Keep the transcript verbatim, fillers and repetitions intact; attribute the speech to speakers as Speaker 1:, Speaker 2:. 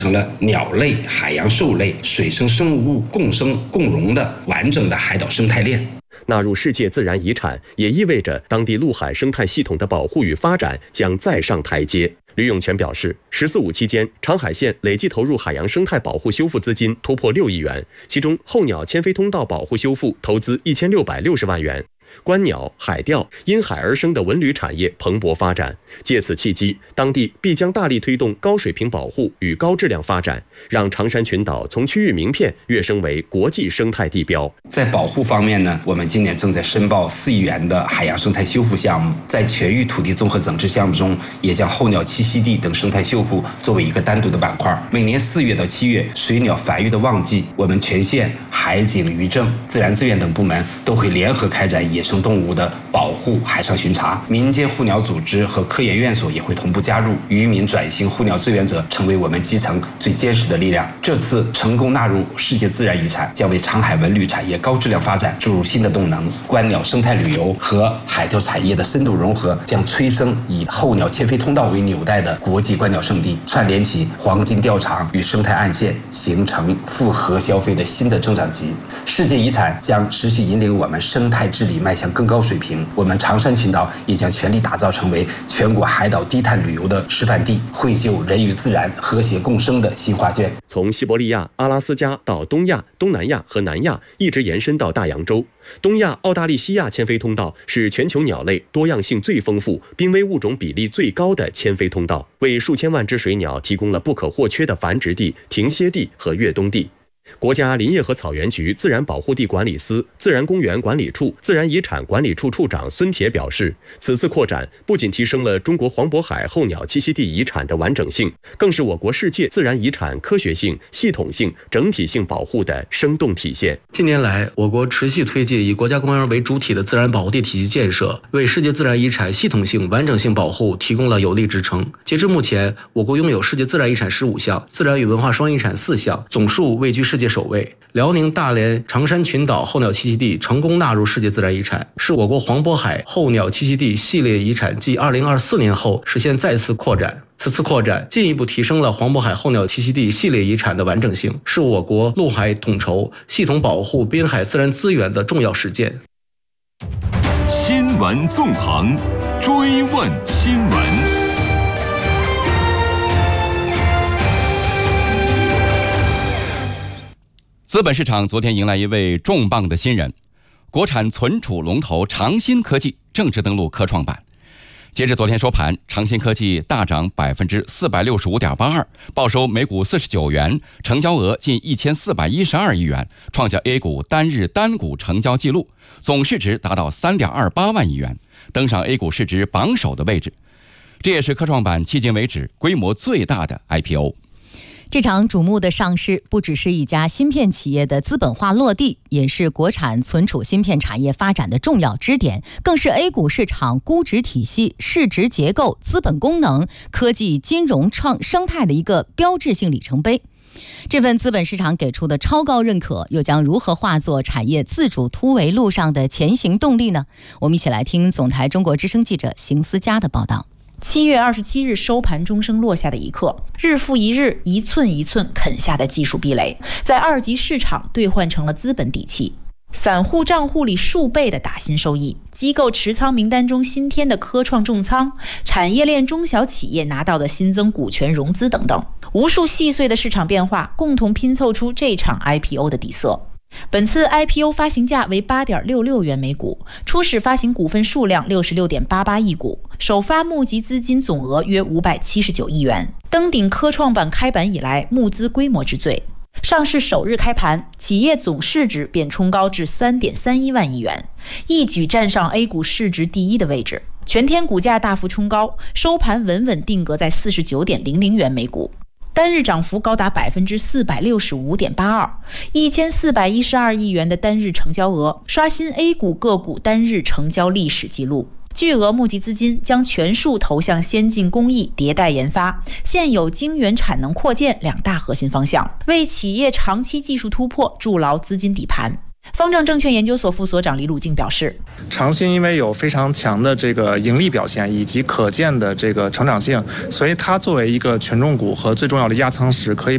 Speaker 1: 成了鸟类、海洋兽类、水生生物共生共荣的完整的海岛生态链。
Speaker 2: 纳入世界自然遗产，也意味着当地陆海生态系统的保护与发展将再上台阶。吕永全表示，十四五期间，长海县累计投入海洋生态保护修复资金突破六亿元，其中候鸟迁飞通道保护修复投资一千六百六十万元。观鸟、海钓因海而生的文旅产业蓬勃发展，借此契机，当地必将大力推动高水平保护与高质量发展，让长山群岛从区域名片跃升为国际生态地标。
Speaker 1: 在保护方面呢，我们今年正在申报四亿元的海洋生态修复项目，在全域土地综合整治项目中，也将候鸟栖息地等生态修复作为一个单独的板块。每年四月到七月，水鸟繁育的旺季，我们全县海警、渔政、自然资源等部门都会联合开展野野生动物的保护海上巡查，民间护鸟组织和科研院所也会同步加入，渔民转型护鸟志愿者成为我们基层最坚实的力量。这次成功纳入世界自然遗产，将为长海文旅产业高质量发展注入新的动能。观鸟生态旅游和海钓产业的深度融合，将催生以候鸟迁飞通道为纽带的国际观鸟胜地，串联起黄金钓场与生态岸线，形成复合消费的新的增长极。世界遗产将持续引领我们生态治理迈向更高水平，我们长山群岛也将全力打造成为全国海岛低碳旅游的示范地，绘就人与自然和谐共生的新画卷。
Speaker 2: 从西伯利亚、阿拉斯加到东亚、东南亚和南亚，一直延伸到大洋洲。东亚澳大利西亚迁飞通道是全球鸟类多样性最丰富、濒危物种比例最高的迁飞通道，为数千万只水鸟提供了不可或缺的繁殖地、停歇地和越冬地。国家林业和草原局自然保护地管理司自然公园管理处自然遗产管理处处长孙铁表示，此次扩展不仅提升了中国黄渤海候鸟栖息地遗产的完整性，更是我国世界自然遗产科学性、系统性、整体性保护的生动体现。
Speaker 3: 近年来，我国持续推进以国家公园为主体的自然保护地体系建设，为世界自然遗产系统性、完整性保护提供了有力支撑。截至目前，我国拥有世界自然遗产十五项，自然与文化双遗产四项，总数位居世界首位。辽宁大连长山群岛候鸟栖息地成功纳入世界自然遗产，是我国黄渤海候鸟栖息地系列遗产继二零二四年后实现再次扩展。此次扩展进一步提升了黄渤海候鸟栖息地系列遗产的完整性，是我国陆海统筹、系统保护滨海自然资源的重要实践。
Speaker 4: 新闻纵横，追问新闻。
Speaker 5: 资本市场昨天迎来一位重磅的新人，国产存储龙头长鑫科技正式登陆科创板。截至昨天收盘，长鑫科技大涨百分之四百六十五点八二，报收每股四十九元，成交额近一千四百一十二亿元，创下 A 股单日单股成交纪录，总市值达到三点二八万亿元，登上 A 股市值榜首的位置。这也是科创板迄今为止规模最大的 I P O。
Speaker 6: 这场瞩目的上市不只是一家芯片企业的资本化落地，也是国产存储芯片产业发展的重要支点，更是 A 股市场估值体系、市值结构、资本功能、科技金融创生态的一个标志性里程碑。这份资本市场给出的超高认可，又将如何化作产业自主突围路上的前行动力呢？我们一起来听总台中国之声记者邢思佳的报道。
Speaker 7: 七月二十七日收盘钟声落下的一刻，日复一日，一寸一寸啃下的技术壁垒，在二级市场兑换成了资本底气。散户账户里数倍的打新收益，机构持仓名单中新添的科创重仓，产业链中小企业拿到的新增股权融资等等，无数细碎的市场变化共同拼凑出这场 I P O 的底色。本次 I P O 发行价为 八点六六元每股，初始发行股份数量 六十六点八八亿股，首发募集资金总额约五百七十九亿元，登顶科创板开板以来募资规模之最。上市首日开盘，企业总市值便冲高至 三点三一万亿元，一举站上 A 股市值第一的位置。全天股价大幅冲高，收盘稳稳定格在 四十九点零零元每股。单日涨幅高达 百分之四百六十五点八二， 一千四百一十二亿元的单日成交额，刷新 A 股个股单日成交历史记录。巨额募集资金将全数投向先进工艺、迭代研发、现有晶圆产能扩建两大核心方向，为企业长期技术突破筑牢资金底盘。方正证券研究所副所长李鲁静表示，
Speaker 8: 长鑫因为有非常强的这个盈利表现以及可见的这个成长性，所以它作为一个权重股和最重要的压舱石，可以